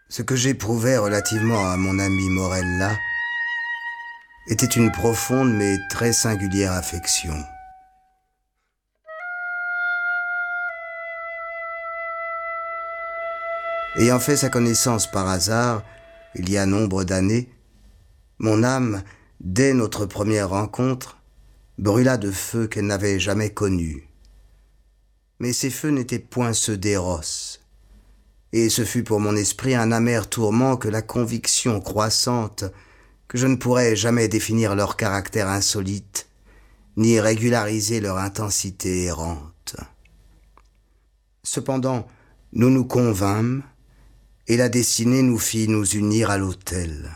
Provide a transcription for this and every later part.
Ce que j'éprouvais relativement à mon ami Morella était une profonde mais très singulière affection. Ayant fait sa connaissance par hasard, il y a nombre d'années, mon âme, dès notre première rencontre, brûla de feux qu'elle n'avait jamais connus. Mais ces feux n'étaient point ceux d'Éros, et ce fut pour mon esprit un amer tourment que la conviction croissante que je ne pourrais jamais définir leur caractère insolite, ni régulariser leur intensité errante. Cependant, nous nous convînmes, et la destinée nous fit nous unir à l'autel.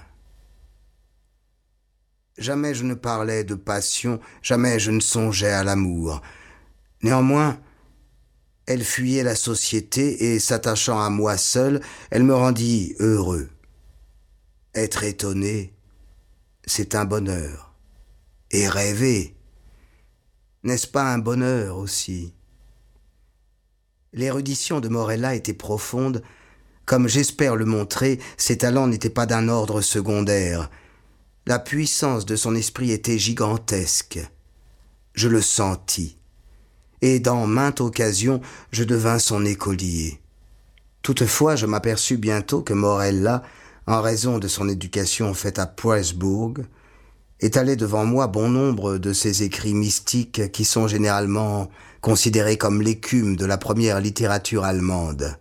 Jamais je ne parlais de passion, jamais je ne songeais à l'amour. Néanmoins, elle fuyait la société et, s'attachant à moi seul, elle me rendit heureux. Être étonné, c'est un bonheur. Et rêver, n'est-ce pas un bonheur aussi? L'érudition de Morella était profonde. Comme j'espère le montrer, ses talents n'étaient pas d'un ordre secondaire. La puissance de son esprit était gigantesque. Je le sentis. Et dans maintes occasions, je devins son écolier. Toutefois, je m'aperçus bientôt que Morella, en raison de son éducation faite à Presbourg, étalait devant moi bon nombre de ces écrits mystiques qui sont généralement considérés comme l'écume de la première littérature allemande.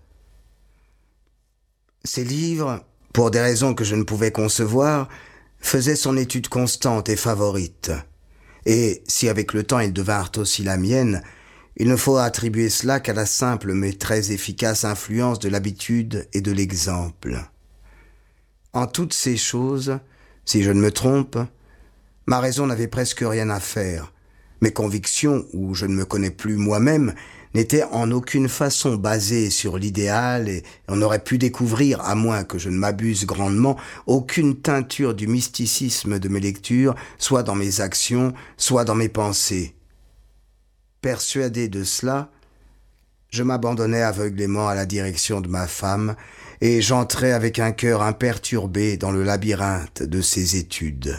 Ces livres, pour des raisons que je ne pouvais concevoir, faisaient son étude constante et favorite. Et si avec le temps ils devinrent aussi la mienne, il ne faut attribuer cela qu'à la simple mais très efficace influence de l'habitude et de l'exemple. En toutes ces choses, si je ne me trompe, ma raison n'avait presque rien à faire. Mes convictions, où je ne me connais plus moi-même, n'étaient en aucune façon basées sur l'idéal et on aurait pu découvrir, à moins que je ne m'abuse grandement, aucune teinture du mysticisme de mes lectures, soit dans mes actions, soit dans mes pensées. Persuadé de cela, je m'abandonnais aveuglément à la direction de ma femme et j'entrais avec un cœur imperturbé dans le labyrinthe de ses études.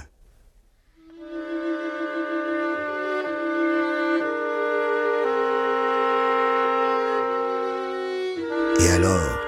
Et alors,